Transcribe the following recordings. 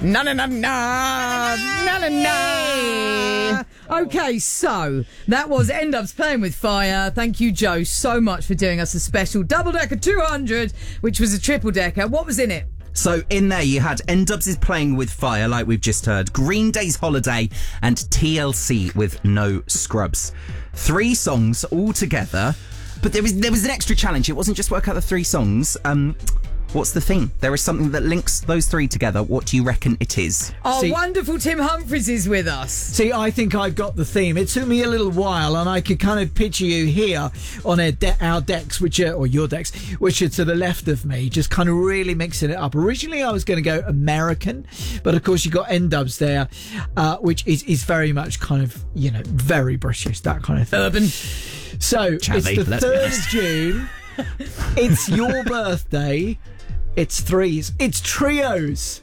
Na na na na na na na. Okay, so that was End Ups playing with fire. Thank you, Joe, so much for doing us a special double decker 200, which was a triple decker. What was in it? So in there you had N-Dubs is Playing with Fire, like we've just heard, Green Day's Holiday, and TLC with No Scrubs. 3 songs all together, but there was an extra challenge. It wasn't just work out the 3 songs. What's the thing? There is something that links those 3 together. What do you reckon it is? Our wonderful Tim Humphries is with us. See, I think I've got the theme. It took me a little while, and I could kind of picture you here on our decks, or your decks, which are to the left of me, just kind of really mixing it up. Originally, I was going to go American, but of course, you got N-Dubs there, which is very much kind of, very British, that kind of thing. Urban. So, Chavy, it's the 3rd of June. It's your birthday. It's 3s. It's trios.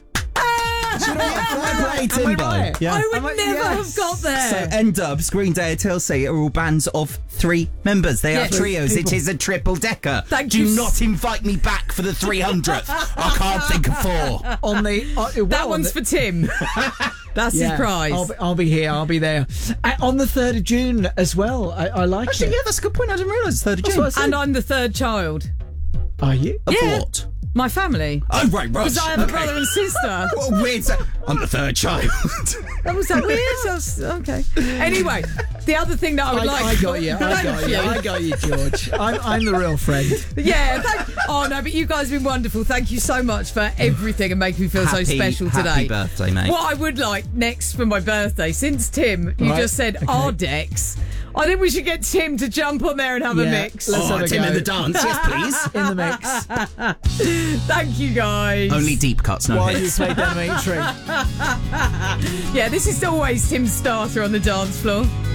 Play Timbo. Right? Yeah. I would never have got there. So N-Dubs, Green Day, and TLC are all bands of 3 members. They are trios. It is a triple decker. Do not invite me back for the 300th. I can't think of 4. On the that one's for Tim. That's his prize. I'll be here. I'll be there. On the 3rd of June as well. I like Actually, it. yeah, that's a good point. I didn't realise 3rd of June. And I'm the 3rd child. Are you? Of Yeah. what? My family. Oh, right. Because I have a brother and sister. What a weird... I'm the 3rd child. That was that weird? Okay. Anyway, the other thing that I would like... I got you. I got you, George. I'm the real friend. Yeah. But you guys have been wonderful. Thank you so much for everything and making me feel so special today. Happy birthday, mate. What I would like next for my birthday, since Tim, you just said our decks, I think we should get Tim to jump on there and have a mix. Let's have a Tim go. in the dance, yes, please. In the mix. Thank you, guys. Only deep cuts, no While you hits. play Dominatrix. Yeah, this is always Tim's starter on the dance floor.